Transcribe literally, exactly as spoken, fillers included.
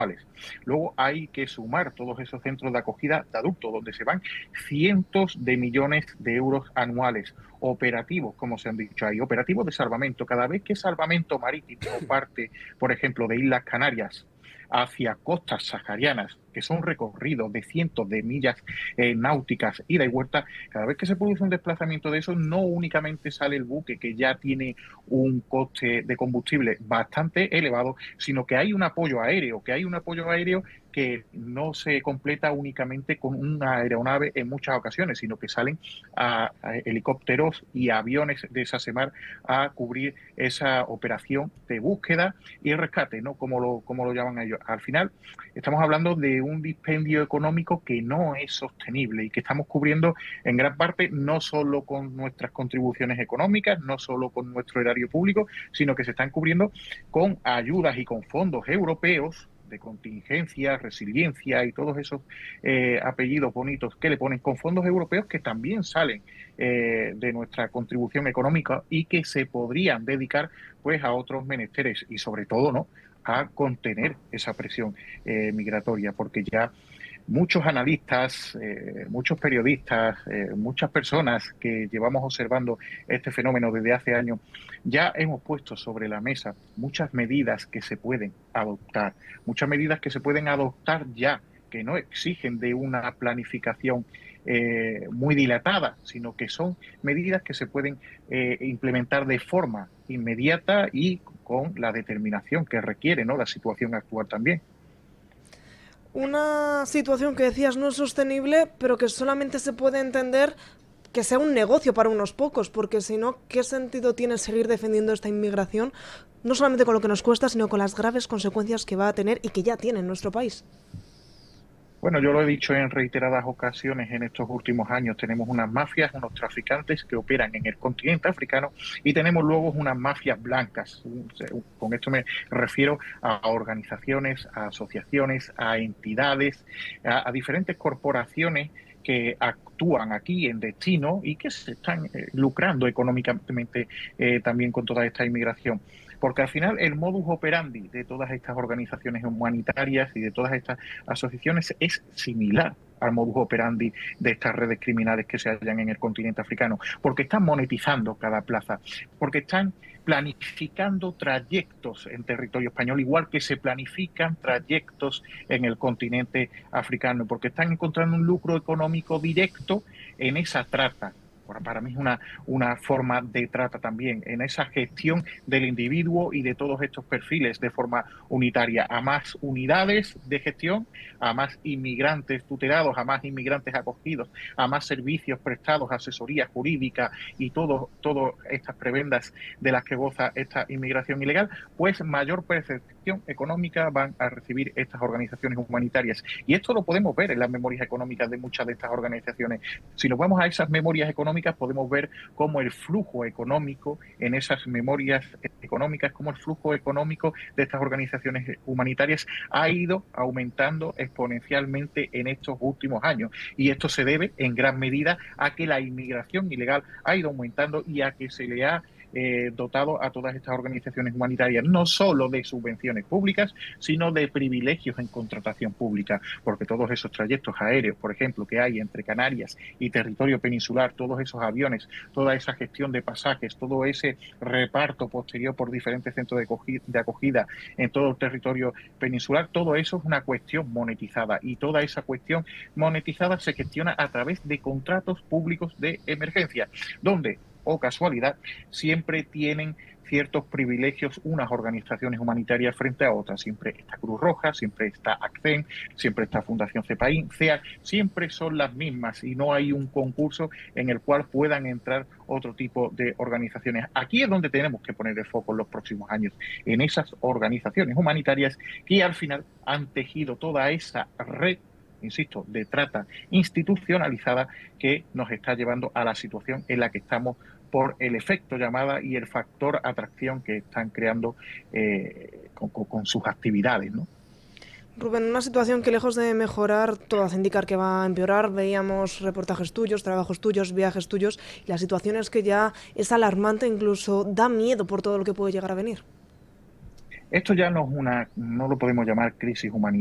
Luego hay que sumar todos esos centros de acogida de adultos, donde se van cientos de millones de euros anuales. Operativos, como se han dicho ahí, operativos de salvamento. Cada vez que salvamento marítimo parte, por ejemplo, de Islas Canarias hacia costas saharianas, que son recorridos de cientos de millas eh, náuticas, ida y vuelta, cada vez que se produce un desplazamiento de eso, no únicamente sale el buque, que ya tiene un coste de combustible bastante elevado, sino que hay un apoyo aéreo, que hay un apoyo aéreo que no se completa únicamente con una aeronave en muchas ocasiones, sino que salen a, a helicópteros y aviones de esa SEMAR a cubrir esa operación de búsqueda y rescate, ¿no? Como lo, como lo llaman ellos. Al final, estamos hablando de un dispendio económico que no es sostenible y que estamos cubriendo en gran parte no solo con nuestras contribuciones económicas, no solo con nuestro erario público, sino que se están cubriendo con ayudas y con fondos europeos de contingencia, resiliencia y todos esos eh, apellidos bonitos que le ponen, con fondos europeos que también salen eh, de nuestra contribución económica y que se podrían dedicar pues a otros menesteres y sobre todo, ¿no?, a contener esa presión eh, migratoria, porque ya muchos analistas, eh, muchos periodistas, eh, muchas personas que llevamos observando este fenómeno desde hace años, ya hemos puesto sobre la mesa muchas medidas que se pueden adoptar, muchas medidas que se pueden adoptar ya, que no exigen de una planificación eh, muy dilatada, sino que son medidas que se pueden eh, implementar de forma inmediata y con la determinación que requiere, ¿no?, la situación actual también. Una situación que decías no es sostenible, pero que solamente se puede entender que sea un negocio para unos pocos, porque si no, ¿qué sentido tiene seguir defendiendo esta inmigración? No solamente con lo que nos cuesta, sino con las graves consecuencias que va a tener y que ya tiene en nuestro país. Bueno, yo lo he dicho en reiteradas ocasiones en estos últimos años. Tenemos unas mafias, unos traficantes que operan en el continente africano y tenemos luego unas mafias blancas. Con esto me refiero a organizaciones, a asociaciones, a entidades, a, a diferentes corporaciones que actúan aquí en destino y que se están eh, lucrando económicamente eh, también con toda esta inmigración. Porque al final el modus operandi de todas estas organizaciones humanitarias y de todas estas asociaciones es similar al modus operandi de estas redes criminales que se hallan en el continente africano, porque están monetizando cada plaza, porque están planificando trayectos en territorio español, igual que se planifican trayectos en el continente africano, porque están encontrando un lucro económico directo en esa trata. Para mí es una, una forma de trata también, en esa gestión del individuo y de todos estos perfiles de forma unitaria, a más unidades de gestión, a más inmigrantes tutelados, a más inmigrantes acogidos, a más servicios prestados, asesoría jurídica y todo, todas estas prebendas de las que goza esta inmigración ilegal, pues mayor percepción económica van a recibir estas organizaciones humanitarias. Y esto lo podemos ver en las memorias económicas de muchas de estas organizaciones. Si nos vamos a esas memorias económicas, podemos ver cómo el flujo económico en esas memorias económicas, cómo el flujo económico de estas organizaciones humanitarias ha ido aumentando exponencialmente en estos últimos años. Y esto se debe en gran medida a que la inmigración ilegal ha ido aumentando y a que se le ha Eh, dotado a todas estas organizaciones humanitarias, no solo de subvenciones públicas, sino de privilegios en contratación pública, porque todos esos trayectos aéreos, por ejemplo, que hay entre Canarias y territorio peninsular, todos esos aviones, toda esa gestión de pasajes, todo ese reparto posterior por diferentes centros de acogida, de acogida en todo el territorio peninsular, todo eso es una cuestión monetizada y toda esa cuestión monetizada se gestiona a través de contratos públicos de emergencia, donde o casualidad, siempre tienen ciertos privilegios unas organizaciones humanitarias frente a otras. Siempre está Cruz Roja, siempre está ACCEN, siempre está Fundación CEPAIN, CEAC, siempre son las mismas y no hay un concurso en el cual puedan entrar otro tipo de organizaciones. Aquí es donde tenemos que poner el foco en los próximos años, en esas organizaciones humanitarias que al final han tejido toda esa red, insisto, de trata institucionalizada que nos está llevando a la situación en la que estamos por el efecto llamada y el factor atracción que están creando eh, con, con, con sus actividades, ¿no? Rubén, una situación que lejos de mejorar, todo hace indicar que va a empeorar. Veíamos reportajes tuyos, trabajos tuyos, viajes tuyos, y la situación es que ya es alarmante, incluso da miedo por todo lo que puede llegar a venir. Esto ya no es una, no lo podemos llamar crisis humanitaria.